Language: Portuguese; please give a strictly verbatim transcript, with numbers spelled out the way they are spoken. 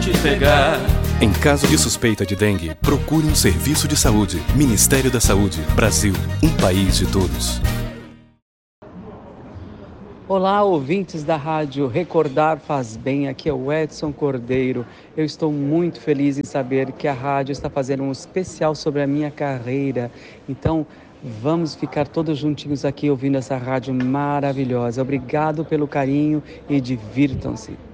te pegar. Em caso de suspeita de dengue, procure um serviço de saúde. Ministério da Saúde. Brasil, um país de todos. Olá, ouvintes da rádio Recordar Faz Bem, aqui é o Edson Cordeiro. Eu estou muito feliz em saber que a rádio está fazendo um especial sobre a minha carreira. Então, vamos ficar todos juntinhos aqui ouvindo essa rádio maravilhosa. Obrigado pelo carinho e divirtam-se.